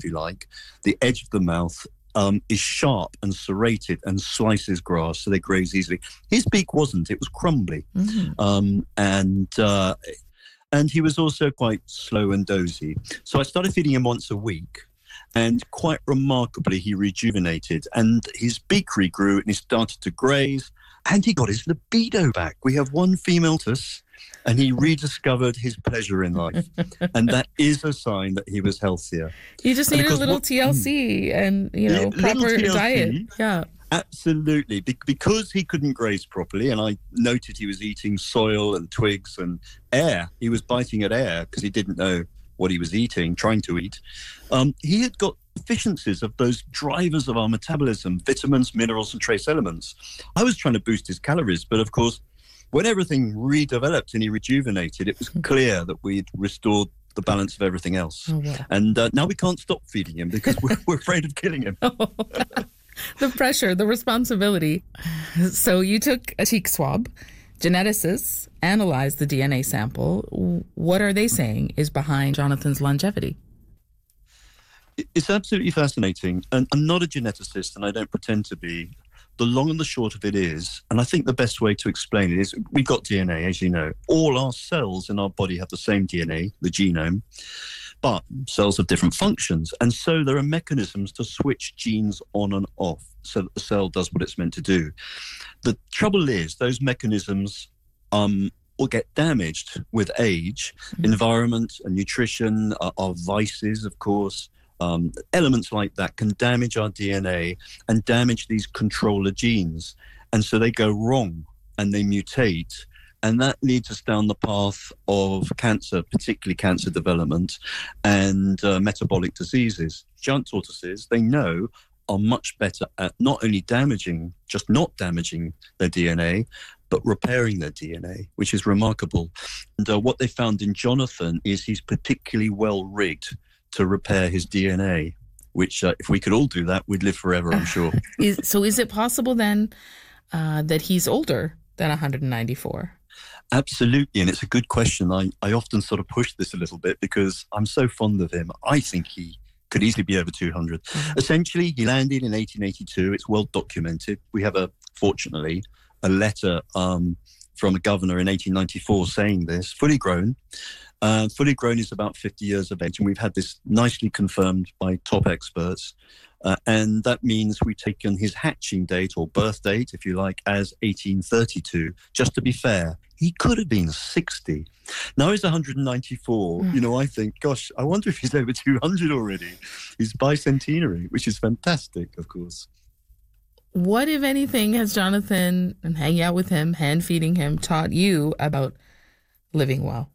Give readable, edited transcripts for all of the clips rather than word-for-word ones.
if you like, the edge of the mouth is sharp and serrated and slices grass, so they graze easily. His beak wasn't; it was crumbly, and he was also quite slow and dozy. So I started feeding him once a week, and quite remarkably, he rejuvenated, and his beak regrew, and he started to graze, and he got his libido back. We have one female tortoise, and he rediscovered his pleasure in life. And that is a sign that he was healthier. You just need a little TLC and, proper diet. Yeah. Absolutely. Because he couldn't graze properly, and I noted he was eating soil and twigs and air. He was biting at air because he didn't know what he was trying to eat. He had got deficiencies of those drivers of our metabolism, vitamins, minerals, and trace elements. I was trying to boost his calories, but of course, when everything redeveloped and he rejuvenated, it was clear that we'd restored the balance of everything else. Oh, wow. And now we can't stop feeding him because we're afraid of killing him. The pressure, the responsibility. So you took a cheek swab. Geneticists analyzed the DNA sample. What are they saying is behind Jonathan's longevity? It's absolutely fascinating. And I'm not a geneticist, and I don't pretend to be. The long and the short of it is, and I think the best way to explain it is, we've got DNA, as you know. All our cells in our body have the same DNA, the genome, but cells have different functions. And so there are mechanisms to switch genes on and off so that the cell does what it's meant to do. The trouble is those mechanisms will get damaged with age. Environment and nutrition are vices, of course. Elements like that can damage our DNA and damage these controller genes. And so they go wrong and they mutate. And that leads us down the path of cancer, particularly cancer development and metabolic diseases. Giant tortoises, they know, are much better at not only not damaging their DNA, but repairing their DNA, which is remarkable. And what they found in Jonathan is he's particularly well rigged to repair his DNA, which if we could all do that, we'd live forever, I'm sure. So is it possible then that he's older than 194? Absolutely, and it's a good question. I often sort of push this a little bit because I'm so fond of him. I think he could easily be over 200. Essentially, he landed in 1882. It's well documented. We have, fortunately, a letter from a governor in 1894 saying this, fully grown. Fully grown is about 50 years of age, and we've had this nicely confirmed by top experts. And that means we've taken his hatching date or birth date, if you like, as 1832. Just to be fair, he could have been 60. Now he's 194. I think, gosh, I wonder if he's over 200 already. He's bicentenary, which is fantastic, of course. What, if anything, has Jonathan and hanging out with him, hand feeding him, taught you about living well?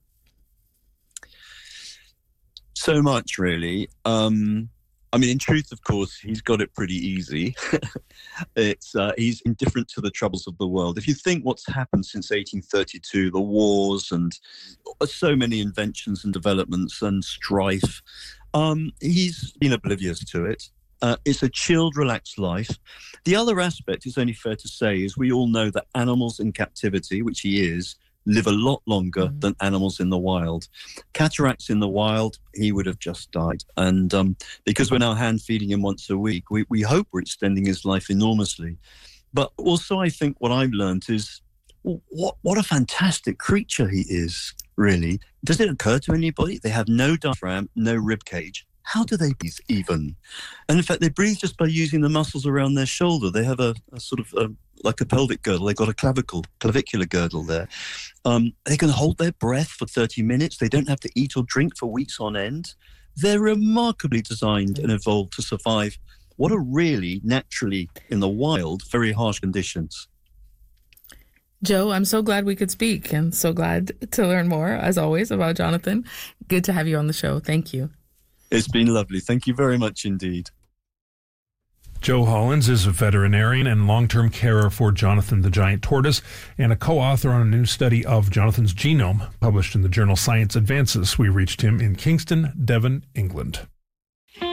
So much, really. In truth, of course, he's got it pretty easy. He's indifferent to the troubles of the world. If you think what's happened since 1832, the wars and so many inventions and developments and strife, he's been oblivious to it. It's a chilled, relaxed life. The other aspect, it's only fair to say, is we all know that animals in captivity, which he is, live a lot longer than animals in the wild. Cataracts in the wild, he would have just died. And because we're now hand feeding him once a week, we hope we're extending his life enormously. But also I think what I've learned is what a fantastic creature he is, really. Does it occur to anybody? They have no diaphragm, no rib cage. How do they breathe even? And in fact, they breathe just by using the muscles around their shoulder. They have a sort of like a pelvic girdle. They've got a clavicular girdle there. They can hold their breath for 30 minutes. They don't have to eat or drink for weeks on end. They're remarkably designed and evolved to survive what are really, naturally, in the wild, very harsh conditions. Joe, I'm so glad we could speak and so glad to learn more, as always, about Jonathan. Good to have you on the show. Thank you. It's been lovely. Thank you very much indeed. Joe Hollins is a veterinarian and long-term carer for Jonathan the Giant Tortoise and a co-author on a new study of Jonathan's genome published in the journal Science Advances. We reached him in Kingston, Devon, England.